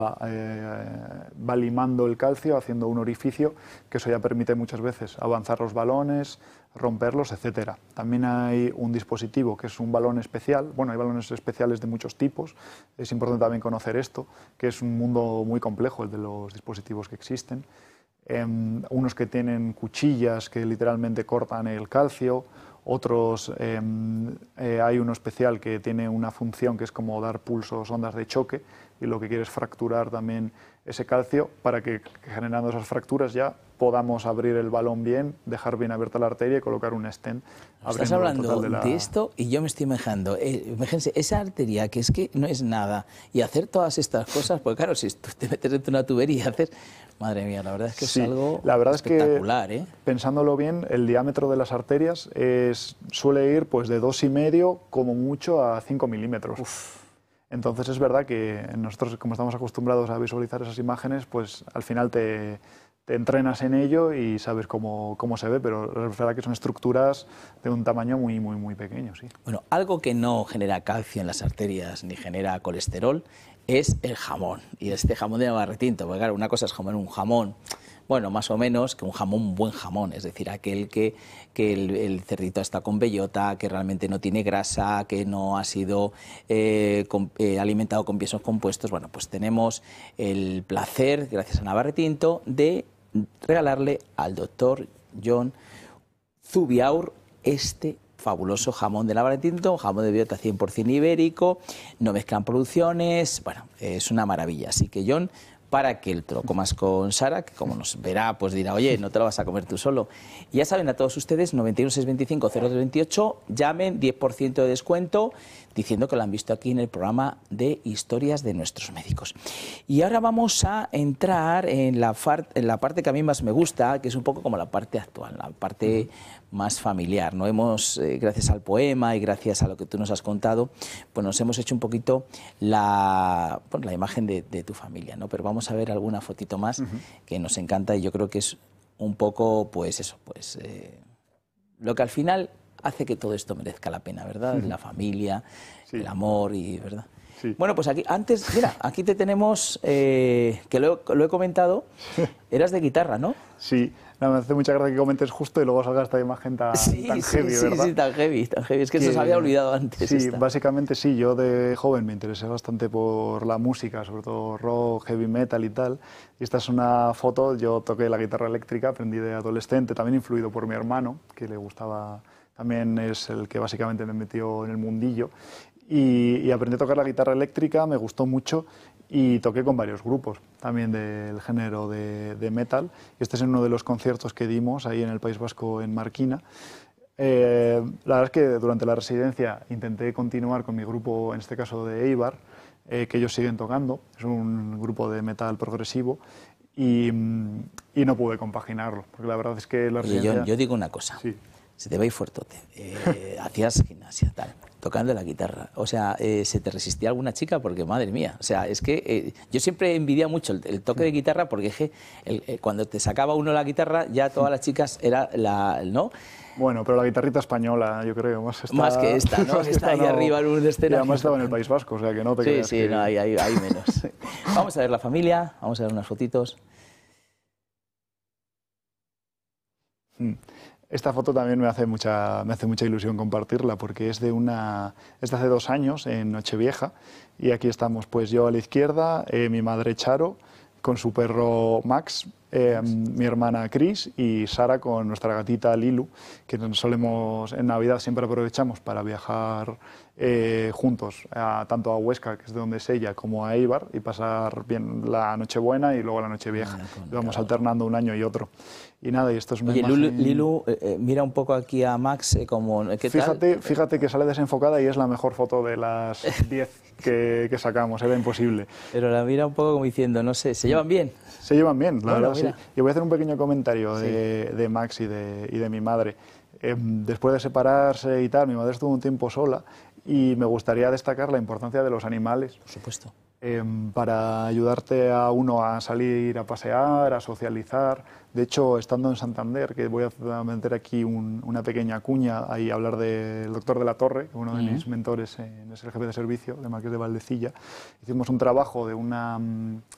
va limando el calcio, haciendo un orificio, que eso ya permite muchas veces avanzar los balones, romperlos, etcétera. También hay un dispositivo que es un balón especial. Bueno, hay balones especiales de muchos tipos. Es importante también conocer esto, que es un mundo muy complejo el de los dispositivos que existen. Unos que tienen cuchillas que literalmente cortan el calcio, otros hay uno especial que tiene una función que es como dar pulsos, ondas de choque, y lo que quiere es fracturar también ese calcio para que generando esas fracturas ya podamos abrir el balón bien, dejar bien abierta la arteria y colocar un stent. Estás hablando de esto y yo me estoy imaginando, imagínense, esa arteria que es que no es nada, y hacer todas estas cosas, porque claro, si tú te metes dentro de una tubería y hacer... Madre mía, la verdad es que es algo la verdad espectacular, es que, pensándolo bien, el diámetro de las arterias suele ir pues de 2,5 como mucho a 5 milímetros. Entonces es verdad que nosotros, como estamos acostumbrados a visualizar esas imágenes, pues al final te entrenas en ello y sabes cómo se ve, pero es verdad que son estructuras de un tamaño muy pequeño, sí. Bueno, algo que no genera calcio en las arterias ni genera colesterol es el jamón, y este jamón de Navarretinto, porque claro, una cosa es comer un jamón, bueno, más o menos, que un jamón, un buen jamón, es decir, aquel que el cerdito está con bellota, que realmente no tiene grasa, que no ha sido alimentado con piensos compuestos. Bueno, pues tenemos el placer, gracias a Navarretinto, de regalarle al doctor Jon Zubiaur este fabuloso jamón de Navarretinto, jamón de bellota 100% ibérico, no mezclan producciones, bueno, es una maravilla. Así que, Jon, para que te lo comas con Sara, que como nos verá, pues dirá, oye, no te lo vas a comer tú solo. Y ya saben, a todos ustedes, 91 625 0328, llamen, 10% de descuento, diciendo que lo han visto aquí en el programa de Historias de Nuestros Médicos. Y ahora vamos a entrar en la parte que a mí más me gusta, que es un poco como la parte actual, la parte más familiar, ¿no? Gracias al poema y gracias a lo que tú nos has contado, pues nos hemos hecho un poquito la imagen de tu familia, ¿no? Pero vamos a ver alguna fotito más que nos encanta, y yo creo que es un poco, pues eso, pues lo que al final hace que todo esto merezca la pena, ¿verdad? La familia, el amor, y ¿verdad? Sí. Bueno, pues aquí, antes, mira, aquí te tenemos, que lo he comentado, eras de guitarra, ¿no? Sí, me hace mucha gracia que comentes justo y luego salga esta imagen tan heavy, ¿verdad? Sí, tan heavy. Es que se os había olvidado antes. Sí, básicamente sí, yo de joven me interesé bastante por la música, sobre todo rock, heavy metal y tal. Y esta es una foto, yo toqué la guitarra eléctrica, aprendí de adolescente, también influido por mi hermano, que le gustaba, también es el que básicamente me metió en el mundillo. Y aprendí a tocar la guitarra eléctrica, me gustó mucho y toqué con varios grupos también del género de metal. Este es uno de los conciertos que dimos ahí en el País Vasco, en Marquina. La verdad es que durante la residencia intenté continuar con mi grupo, en este caso de Eibar, que ellos siguen tocando, es un grupo de metal progresivo, y no pude compaginarlo, porque la verdad es que la residencia... Oye, yo digo una cosa, sí. Se te va a ir fuertote, hacías gimnasia, tal, tocando la guitarra, o sea, ¿se te resistía alguna chica? Porque, madre mía, o sea, es que yo siempre envidia mucho el toque de guitarra, porque es que cuando te sacaba uno la guitarra, ya todas las chicas era ¿no? Bueno, pero la guitarrita española, yo creo, más que esta, ¿no? Que está ahí arriba en un escenario. Y además estaba en el País Vasco, o sea que no te creas. Sí, no, hay menos. Vamos a ver la familia, vamos a ver unas fotitos. Esta foto también me hace mucha ilusión compartirla, porque es de hace 2 años, en Nochevieja, y aquí estamos pues yo a la izquierda, mi madre Charo, con su perro Max, mi hermana Cris y Sara con nuestra gatita Lilu, que en Navidad siempre aprovechamos para viajar juntos, tanto a Huesca, que es de donde es ella, como a Eibar, y pasar bien la Nochebuena y luego la Nochevieja. Vamos alternando un año y otro. Y nada, y esto es una imagen... Lilu, mira un poco aquí a Max, como... Fíjate que sale desenfocada y es la mejor foto de las 10 que sacamos, era imposible. Pero la mira un poco como diciendo, no sé, ¿se llevan bien? Se llevan bien, la verdad, sí. Y voy a hacer un pequeño comentario de Max y de mi madre. Después de separarse y tal, mi madre estuvo un tiempo sola, y me gustaría destacar la importancia de los animales. Por supuesto. Para ayudarte a uno a salir a pasear, a socializar. De hecho, estando en Santander, que voy a meter aquí una pequeña cuña y hablar del doctor de la Torre, uno de mis mentores es el jefe de servicio de Marqués de Valdecilla, hicimos un trabajo de una